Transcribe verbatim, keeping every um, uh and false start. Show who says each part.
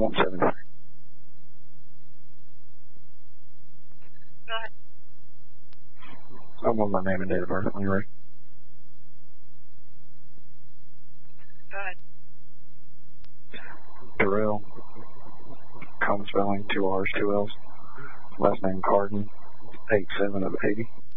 Speaker 1: one seven three.
Speaker 2: Go ahead.
Speaker 1: I want my name and date of birth when you're ready.
Speaker 2: Go ahead.
Speaker 1: Darrell, common spelling, two R's, two L's. Last name Carden, eight seven of eighty.